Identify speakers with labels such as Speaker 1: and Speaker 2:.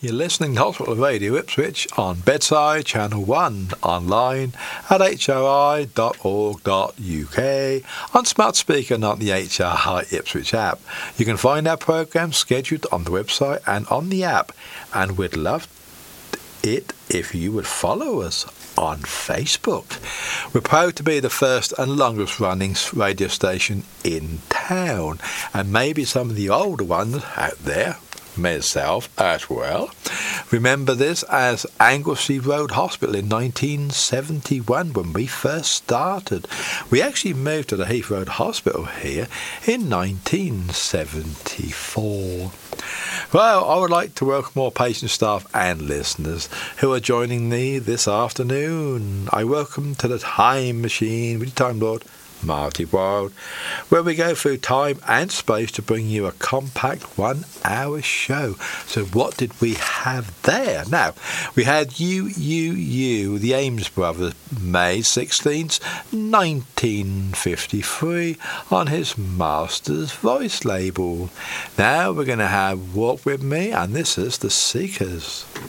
Speaker 1: You're listening to Hospital Radio Ipswich on Bedside Channel 1, online at hri.org.uk, on smart speaker and on the HRI Ipswich app. You can find our programmes scheduled on the website and on the app, and we'd love it if you would follow us on Facebook. We're proud to be the first and longest running radio station in town, and maybe some of the older ones out there, myself as well, remember this as Anglesey Road Hospital in 1971 when we first started. We actually moved to the Heath Road Hospital here in 1974. Well, I would like to welcome all patient staff and listeners who are joining me this afternoon. I welcome to the Time Machine with Time Lord Marty Wilde, where we go through time and space to bring you a compact 1 hour show. So what did we have there? Now, we had the Ames Brothers, May 16th, 1953, on his Master's Voice label. Now we're going to have Walk With Me, and this is The Seekers.